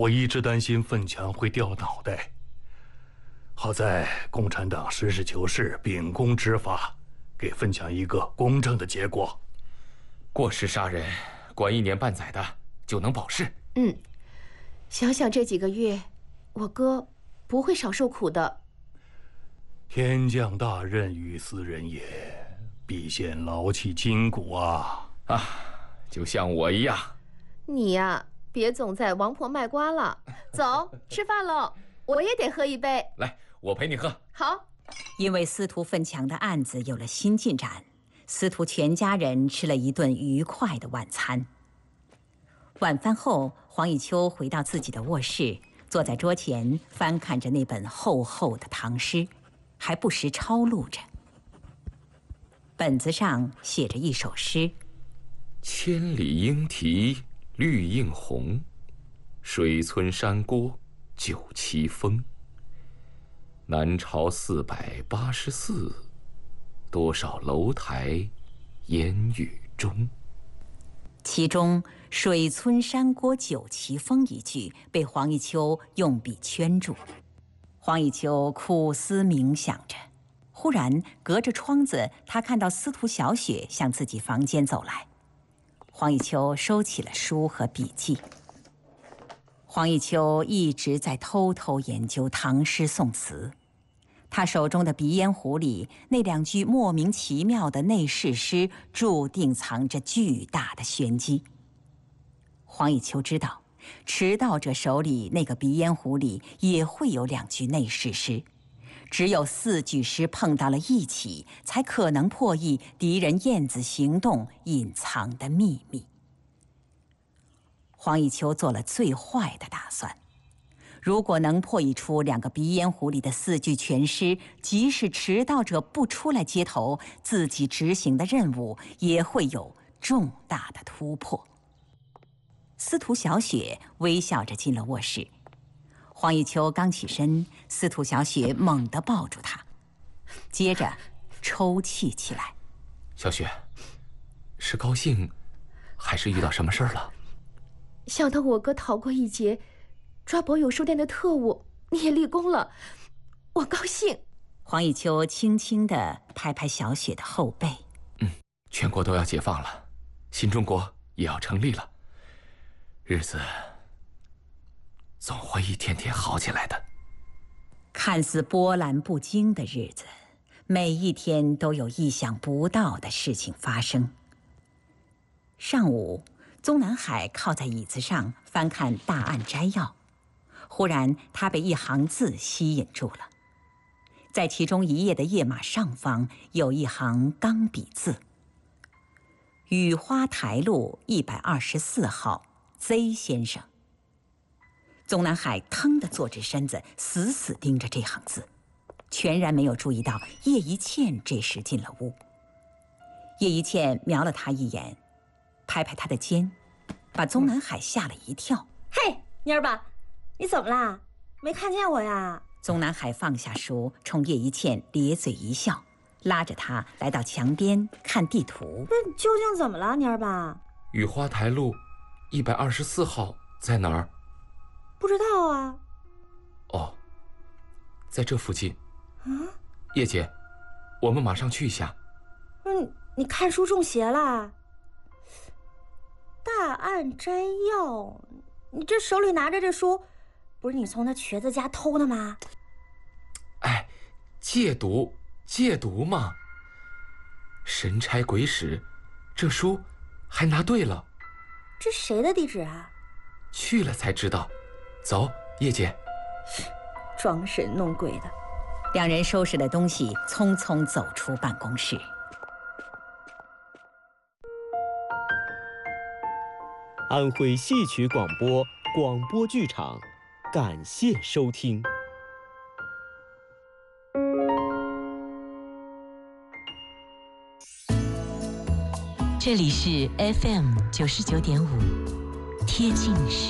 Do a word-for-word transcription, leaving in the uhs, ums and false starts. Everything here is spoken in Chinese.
我一直担心奋强会掉脑袋。好在共产党实事求是，秉公执法，给奋强一个公正的结果。 过失杀人，关一年半载的就能保释。 嗯，想想这几个月，我哥不会少受苦的。 天降大任于斯人也，必先劳其筋骨啊！ 啊，就像我一样。 你呀，别总在王婆卖瓜了。走，吃饭喽！我也得喝一杯。 来，我陪你喝。 好。 因为司徒奋强的案子有了新进展，司徒全家人吃了一顿愉快的晚餐。晚饭后，黄以秋回到自己的卧室，坐在桌前翻看着那本厚厚的唐诗，还不时抄录着。本子上写着一首诗： 千里莺啼绿映红，水村山郭酒旗风。南朝四百八十寺，多少楼台烟雨中。 其中“水村山郭酒旗风”一句被黄以秋用笔圈住。黄以秋苦思冥想着，忽然隔着窗子，他看到司徒小雪向自己房间走来。黄以秋收起了书和笔记。黄以秋一直在偷偷研究唐诗宋词，他手中的鼻烟壶里那两句莫名其妙的内侍诗，注定藏着巨大的玄机。黄以秋知道，迟到者手里那个鼻烟壶里也会有两句内侍诗，只有四句诗碰到了一起，才可能破译敌人燕子行动隐藏的秘密。黄以秋做了最坏的打算，如果能破译出两个鼻烟壶里的四句全诗，即使迟到者不出来接头，自己执行的任务也会有重大的突破。司徒小雪微笑着进了卧室。黄以秋刚起身，司徒小雪猛地抱住他，接着抽泣起来。 小雪，是高兴，还是遇到什么事儿了？ 想到我哥逃过一劫，抓博友书店的特务，你也立功了，我高兴。 黄以秋轻轻地拍拍小雪的后背。 嗯，全国都要解放了，新中国也要成立了，日子总会一天天好起来的。 看似波澜不惊的日子，每一天都有意想不到的事情发生。上午，宗南海靠在椅子上翻看大案摘要，忽然他被一行字吸引住了。在其中一页的页码上方有一行钢笔字：雨花台路一百二十四号 Z 先生。宗南海腾地坐直身子，死死盯着这行字，全然没有注意到叶一茜这时进了屋。叶一茜瞄了他一眼，拍拍他的肩，把宗南海吓了一跳。 嘿，蔫儿吧，你怎么啦？没看见我呀？ 宗南海放下书，冲叶一茜咧嘴一笑，拉着他来到墙边看地图。 不是，你究竟怎么了，蔫儿吧？ 雨花台路一百二十四号在哪儿？ 不知道啊。 哦，在这附近。 嗯， 叶姐，我们马上去一下。 嗯，你看书中邪啦？大案摘要，你这手里拿着这书，不是你从那瘸子家偷的吗？ 哎，戒毒，戒毒嘛。神差鬼使，这书还拿对了。 这谁的地址啊？ 去了才知道。走，叶姐。 装神弄鬼的。 两人收拾了东西，匆匆走出办公室。 安徽戏曲广播广播剧场，感谢收听。 这里是 F M 九十九点五，贴近时